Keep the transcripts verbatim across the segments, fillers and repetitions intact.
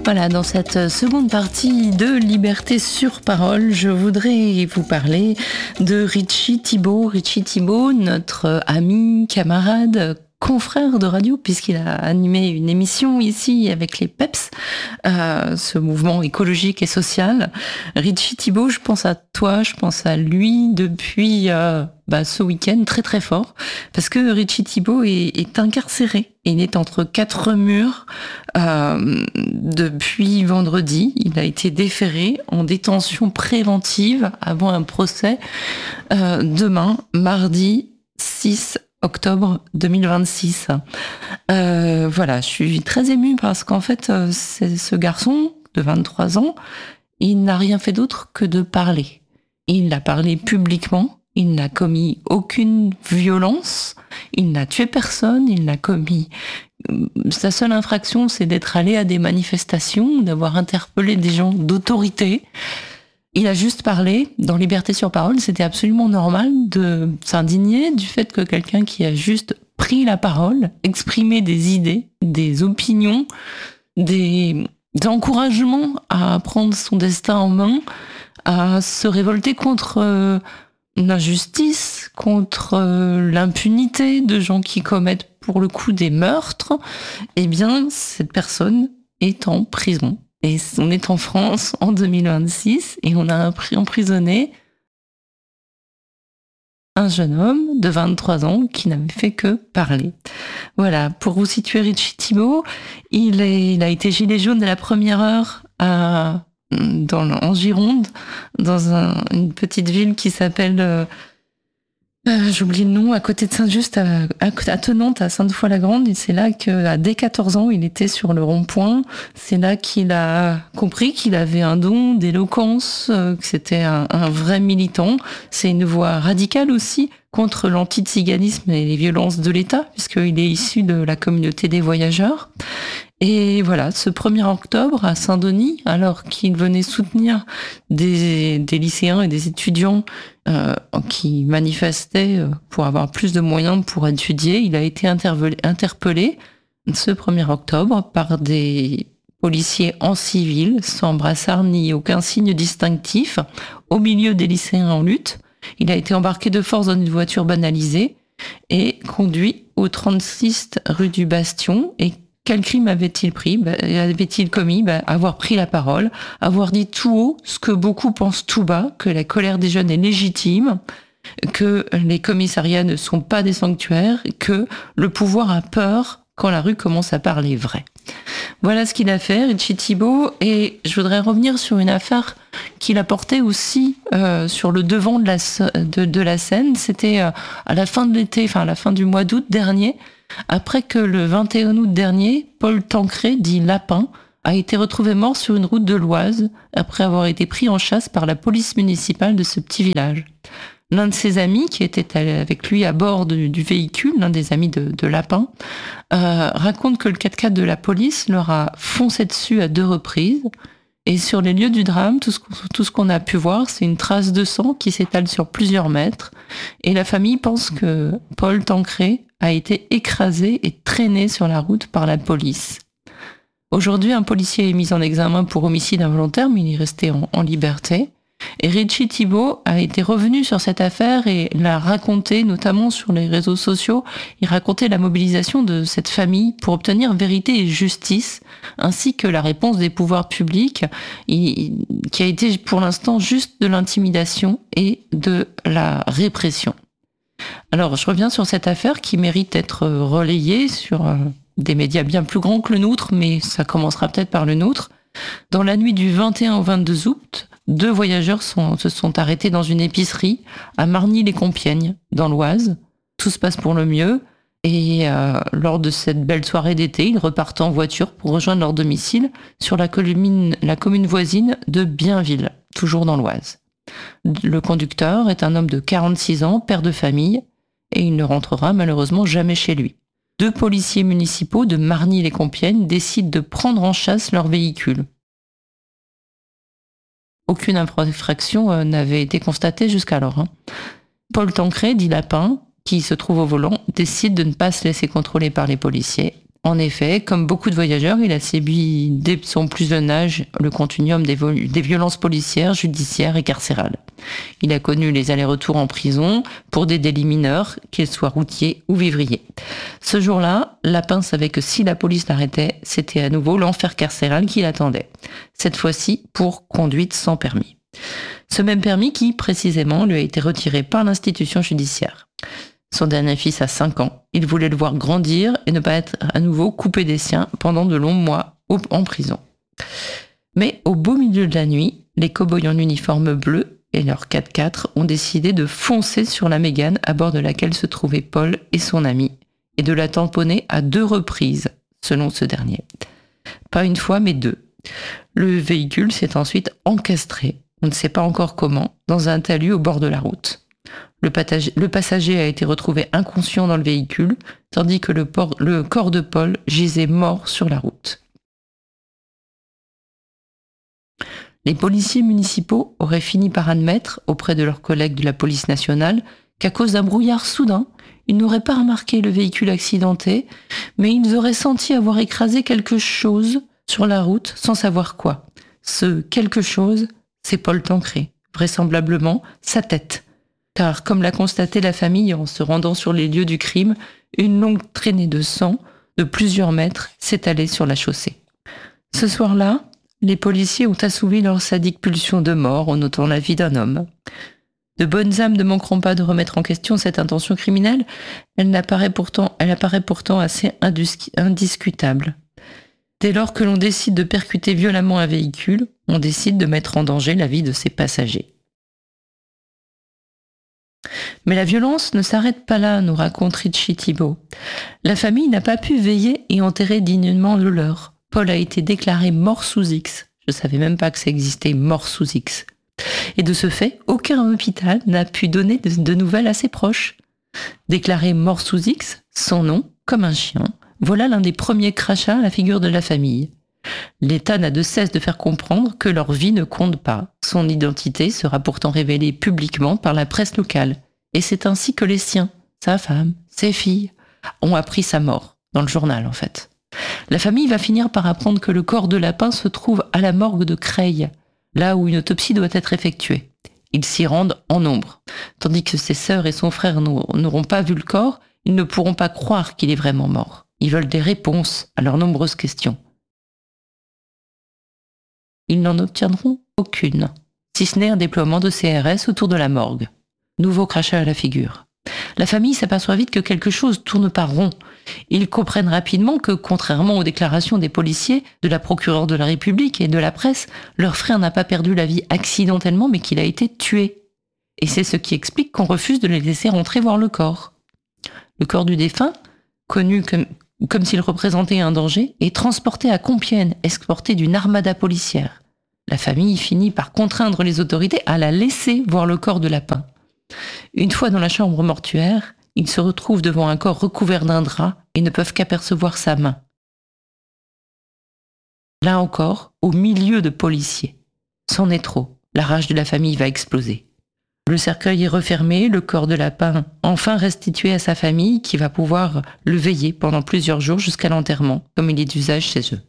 Voilà, dans cette seconde partie de Liberté sur parole, je voudrais vous parler de Richie Thibault. Richie Thibault, notre ami, camarade, confrère de radio, puisqu'il a animé une émission ici avec les Peps, euh, ce mouvement écologique et social. Richie Thibault, je pense à toi, je pense à lui depuis euh, bah, ce week-end très très fort, parce que Richie Thibault est, est incarcéré. Il est entre quatre murs euh, depuis vendredi. Il a été déféré en détention préventive avant un procès euh, demain, mardi six octobre deux mille vingt-six. Euh, voilà, je suis très émue parce qu'en fait, c'est ce garçon de vingt-trois ans, il n'a rien fait d'autre que de parler. Il a parlé publiquement, il n'a commis aucune violence, il n'a tué personne, il n'a commis... Sa seule infraction, c'est d'être allé à des manifestations, d'avoir interpellé des gens d'autorité. Il a juste parlé, dans Liberté sur parole, c'était absolument normal de s'indigner du fait que quelqu'un qui a juste pris la parole, exprimé des idées, des opinions, des, des encouragements à prendre son destin en main, à se révolter contre euh, l'injustice, contre euh, l'impunité de gens qui commettent pour le coup des meurtres, eh bien, cette personne est en prison. Et on est en France en deux mille vingt-six et on a emprisonné un jeune homme de vingt-trois ans qui n'avait fait que parler. Voilà, pour vous situer Richie Thibault, il, est, il a été gilet jaune dès la première heure à, dans, en Gironde, dans un, une petite ville qui s'appelle... Euh, Euh, j'oublie le nom, à côté de Saint-Just, à, à, à Thenante, à Sainte-Foy-la-Grande. Et c'est là que, dès quatorze ans, il était sur le rond-point. C'est là qu'il a compris qu'il avait un don d'éloquence, euh, que c'était un, un vrai militant. C'est une voix radicale aussi contre l'antiziganisme et les violences de l'État, puisqu'il est issu de la communauté des voyageurs. Et voilà, ce premier octobre à Saint-Denis, alors qu'il venait soutenir des, des lycéens et des étudiants euh, qui manifestaient pour avoir plus de moyens pour étudier, il a été interpellé ce premier octobre par des policiers en civil, sans brassard ni aucun signe distinctif, au milieu des lycéens en lutte. Il a été embarqué de force dans une voiture banalisée et conduit au trente-six rue du Bastion. Et quel crime avait-il pris, bah, avait-il commis bah, Avoir pris la parole, avoir dit tout haut ce que beaucoup pensent tout bas, que la colère des jeunes est légitime, que les commissariats ne sont pas des sanctuaires, que le pouvoir a peur quand la rue commence à parler vrai. Voilà ce qu'il a fait, Richie Thibault, et je voudrais revenir sur une affaire qu'il a portée aussi euh, sur le devant de la, de, de la scène. C'était euh, à la fin de l'été, enfin à la fin du mois d'août dernier, après que le vingt et un août dernier, Paul Tancré, dit Lapin, a été retrouvé mort sur une route de l'Oise, après avoir été pris en chasse par la police municipale de ce petit village. L'un de ses amis, qui était avec lui à bord de, du véhicule, l'un des amis de, de Lapin, euh, raconte que le quatre-quatre de la police leur a foncé dessus à deux reprises. Et sur les lieux du drame, tout ce, tout ce qu'on a pu voir, c'est une trace de sang qui s'étale sur plusieurs mètres. Et la famille pense que Paul Tancré a été écrasé et traîné sur la route par la police. Aujourd'hui, un policier est mis en examen pour homicide involontaire, mais il est resté en, en liberté. Et Richie Thibault a été revenu sur cette affaire et l'a raconté, notamment sur les réseaux sociaux. Il racontait la mobilisation de cette famille pour obtenir vérité et justice, ainsi que la réponse des pouvoirs publics, qui a été pour l'instant juste de l'intimidation et de la répression. Alors, je reviens sur cette affaire qui mérite d'être relayée sur des médias bien plus grands que le nôtre, mais ça commencera peut-être par le nôtre. Dans la nuit du vingt et un au vingt-deux août, deux voyageurs sont, se sont arrêtés dans une épicerie à Margny-les-Compiègnes, dans l'Oise. Tout se passe pour le mieux. Et euh, lors de cette belle soirée d'été, ils repartent en voiture pour rejoindre leur domicile sur la commune, la commune voisine de Bienville, toujours dans l'Oise. Le conducteur est un homme de quarante-six ans, père de famille, et il ne rentrera malheureusement jamais chez lui. Deux policiers municipaux de Margny-les-Compiègnes décident de prendre en chasse leur véhicule. Aucune infraction n'avait été constatée jusqu'alors. Hein. Paul Tancré, dit Lapin, qui se trouve au volant, décide de ne pas se laisser contrôler par les policiers En effet, comme beaucoup de voyageurs, il a subi dès son plus jeune âge le continuum des, vol- des violences policières, judiciaires et carcérales. Il a connu les allers-retours en prison pour des délits mineurs, qu'ils soient routiers ou vivriers. Ce jour-là, Lapin savait que si la police l'arrêtait, c'était à nouveau l'enfer carcéral qui l'attendait. Cette fois-ci pour conduite sans permis. Ce même permis qui, précisément, lui a été retiré par l'institution judiciaire. Son dernier fils a cinq ans. Il voulait le voir grandir et ne pas être à nouveau coupé des siens pendant de longs mois en prison. Mais au beau milieu de la nuit, les cow-boys en uniforme bleu et leur quatre-quatre ont décidé de foncer sur la Mégane à bord de laquelle se trouvaient Paul et son ami et de la tamponner à deux reprises, selon ce dernier. Pas une fois, mais deux. Le véhicule s'est ensuite encastré, on ne sait pas encore comment, dans un talus au bord de la route. Le, patage, le passager a été retrouvé inconscient dans le véhicule, tandis que le, por, le corps de Paul gisait mort sur la route. Les policiers municipaux auraient fini par admettre, auprès de leurs collègues de la police nationale, qu'à cause d'un brouillard soudain, ils n'auraient pas remarqué le véhicule accidenté, mais ils auraient senti avoir écrasé quelque chose sur la route sans savoir quoi. Ce quelque chose, c'est Paul Tancré, vraisemblablement sa tête. Car, comme l'a constaté la famille en se rendant sur les lieux du crime, une longue traînée de sang de plusieurs mètres s'étalait sur la chaussée. Ce soir-là, les policiers ont assouvi leur sadique pulsion de mort en ôtant la vie d'un homme. De bonnes âmes ne manqueront pas de remettre en question cette intention criminelle, elle apparaît pourtant, elle apparaît pourtant assez indus- indiscutable. Dès lors que l'on décide de percuter violemment un véhicule, on décide de mettre en danger la vie de ses passagers. Mais la violence ne s'arrête pas là, nous raconte Richie Thibault. La famille n'a pas pu veiller et enterrer dignement le leur. Paul a été déclaré mort sous X. Je savais même pas que ça existait, mort sous X. Et de ce fait, aucun hôpital n'a pu donner de, de nouvelles à ses proches. Déclaré mort sous X, son nom, comme un chien, voilà l'un des premiers crachats à la figure de la famille. L'État n'a de cesse de faire comprendre que leur vie ne compte pas. Son identité sera pourtant révélée publiquement par la presse locale. Et c'est ainsi que les siens, sa femme, ses filles, ont appris sa mort, dans le journal en fait. La famille va finir par apprendre que le corps de Lapin se trouve à la morgue de Creil, là où une autopsie doit être effectuée. Ils s'y rendent en nombre. Tandis que ses sœurs et son frère n'auront pas vu le corps, ils ne pourront pas croire qu'il est vraiment mort. Ils veulent des réponses à leurs nombreuses questions. Ils n'en obtiendront aucune, si ce n'est un déploiement de C R S autour de la morgue. Nouveau crachat à la figure. La famille s'aperçoit vite que quelque chose tourne pas rond. Ils comprennent rapidement que, contrairement aux déclarations des policiers, de la procureure de la République et de la presse, leur frère n'a pas perdu la vie accidentellement, mais qu'il a été tué. Et c'est ce qui explique qu'on refuse de les laisser rentrer voir le corps. Le corps du défunt, connu comme, comme s'il représentait un danger, est transporté à Compiègne, escorté d'une armada policière. La famille finit par contraindre les autorités à la laisser voir le corps de Lapin. Une fois dans la chambre mortuaire, ils se retrouvent devant un corps recouvert d'un drap et ne peuvent qu'apercevoir sa main. Là encore, au milieu de policiers. C'en est trop, la rage de la famille va exploser. Le cercueil est refermé, le corps de Lapin enfin restitué à sa famille qui va pouvoir le veiller pendant plusieurs jours jusqu'à l'enterrement, comme il est d'usage chez eux.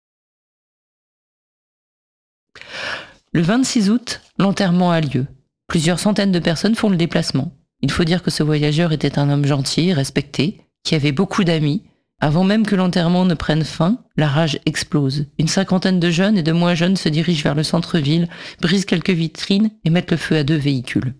Le vingt-six août, l'enterrement a lieu. Plusieurs centaines de personnes font le déplacement. Il faut dire que ce voyageur était un homme gentil, respecté, qui avait beaucoup d'amis. Avant même que l'enterrement ne prenne fin, la rage explose. Une cinquantaine de jeunes et de moins jeunes se dirigent vers le centre-ville, brisent quelques vitrines et mettent le feu à deux véhicules.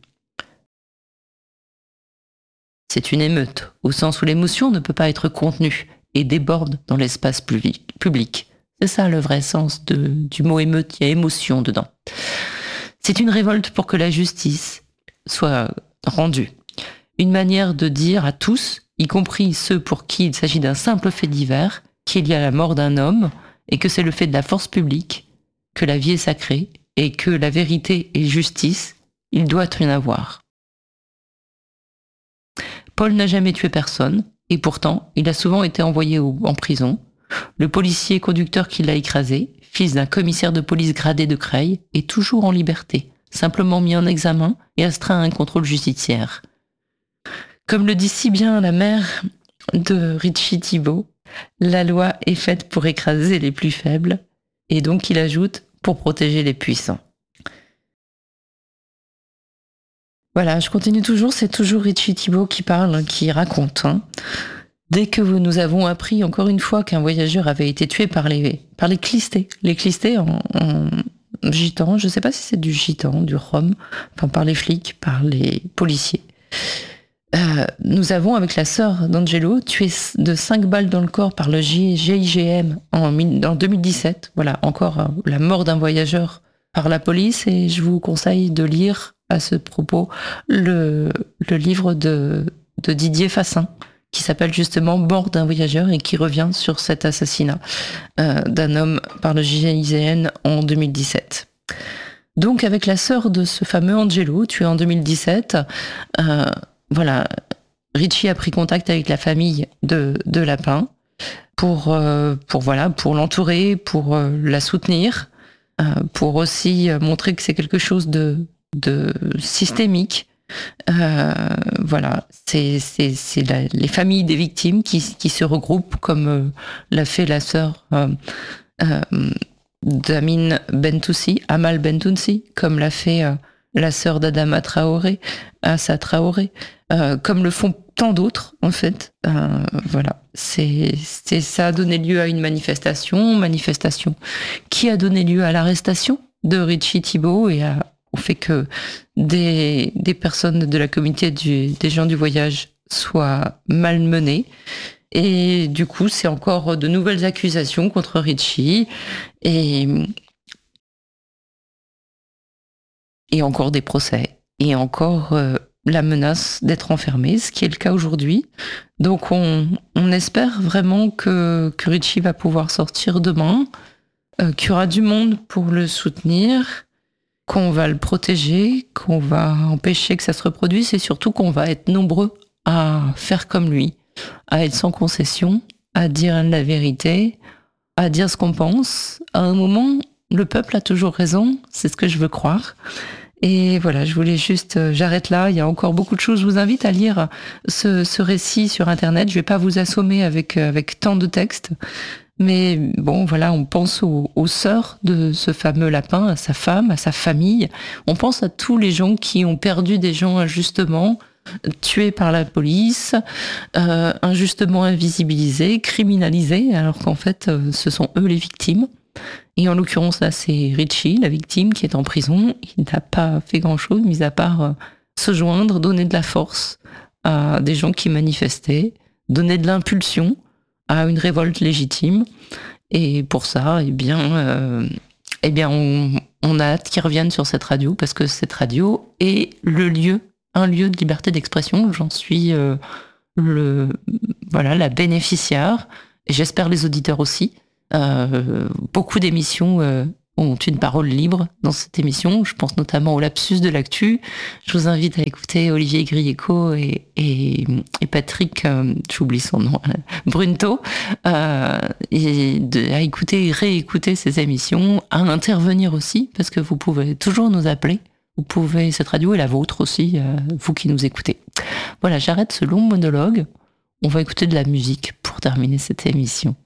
C'est une émeute, au sens où l'émotion ne peut pas être contenue et déborde dans l'espace public. C'est ça le vrai sens de, du mot émeute, il y a émotion dedans. C'est une révolte pour que la justice soit rendue. Une manière de dire à tous, y compris ceux pour qui il s'agit d'un simple fait divers, qu'il y a la mort d'un homme et que c'est le fait de la force publique, que la vie est sacrée et que la vérité est justice, il doit rien avoir. Paul n'a jamais tué personne et pourtant il a souvent été envoyé en prison. Le policier conducteur qui l'a écrasé, fils d'un commissaire de police gradé de Creil, est toujours en liberté, simplement mis en examen et astreint à un contrôle judiciaire. Comme le dit si bien la mère de Richie Thibault, La loi est faite pour écraser les plus faibles, et donc il ajoute pour protéger les puissants. Voilà, je continue toujours, c'est toujours Richie Thibault qui parle, qui raconte. Hein. Dès que nous avons appris encore une fois qu'un voyageur avait été tué par les, par les clistés, les clistés en, en gitan, je ne sais pas si c'est du gitan, du rhum, enfin par les flics, par les policiers. Euh, nous avons, avec la sœur d'Angelo, tué de cinq balles dans le corps par le G I G M en, en deux mille dix-sept. Voilà, encore euh, la mort d'un voyageur par la police, et je vous conseille de lire à ce propos le, le livre de, de Didier Fassin, qui s'appelle justement Mort d'un voyageur et qui revient sur cet assassinat euh, d'un homme par le G I G N en deux mille dix-sept. Donc avec la sœur de ce fameux Angelo, tué en deux mille dix-sept, euh, voilà, Richie a pris contact avec la famille de, de Lapin pour, euh, pour, voilà, pour l'entourer, pour euh, la soutenir, euh, pour aussi montrer que c'est quelque chose de, de systémique. Euh, voilà, c'est, c'est, c'est la, les familles des victimes qui, qui se regroupent, comme euh, l'a fait la sœur euh, euh, d'Amin Bentoussi, Amal Bentoussi, comme l'a fait euh, la sœur d'Adama Traoré, Assa Traoré, euh, comme le font tant d'autres, en fait. Euh, voilà, c'est, c'est, ça a donné lieu à une manifestation, manifestation qui a donné lieu à l'arrestation de Richie Thibault et à au fait que des, des personnes de la communauté du, des gens du voyage soient malmenées. Et du coup, c'est encore de nouvelles accusations contre Richie et, et encore des procès et encore euh, la menace d'être enfermé, ce qui est le cas aujourd'hui. Donc on, on espère vraiment que, que Richie va pouvoir sortir demain, euh, qu'il y aura du monde pour le soutenir, qu'on va le protéger, qu'on va empêcher que ça se reproduise et surtout qu'on va être nombreux à faire comme lui, à être sans concession, à dire la vérité, à dire ce qu'on pense. À un moment, le peuple a toujours raison, c'est ce que je veux croire. Et voilà, je voulais juste, j'arrête là, il y a encore beaucoup de choses. Je vous invite à lire ce, ce récit sur Internet. Je vais pas vous assommer avec, avec tant de textes. Mais bon, voilà, on pense aux, aux sœurs de ce fameux Lapin, à sa femme, à sa famille. On pense à tous les gens qui ont perdu des gens injustement, tués par la police, euh, injustement invisibilisés, criminalisés, alors qu'en fait, euh, ce sont eux les victimes. Et en l'occurrence, là, c'est Richie, la victime, qui est en prison. Il n'a pas fait grand-chose, mis à part euh, se joindre, donner de la force à des gens qui manifestaient, donner de l'impulsion à une révolte légitime. Et pour ça, eh bien, euh, eh bien on, on a hâte qu'ils reviennent sur cette radio, parce que cette radio est le lieu, un lieu de liberté d'expression. J'en suis euh, le, voilà, la bénéficiaire, et j'espère les auditeurs aussi. Euh, beaucoup d'émissions euh, ont une parole libre dans cette émission. Je pense notamment au lapsus de l'actu. Je vous invite à écouter Olivier Grieco et, et, et Patrick, euh, j'oublie son nom, Brunto, euh, et de, à écouter et réécouter ces émissions, à intervenir aussi, parce que vous pouvez toujours nous appeler. Vous pouvez, cette radio est la vôtre aussi, euh, vous qui nous écoutez. Voilà, j'arrête ce long monologue. On va écouter de la musique pour terminer cette émission.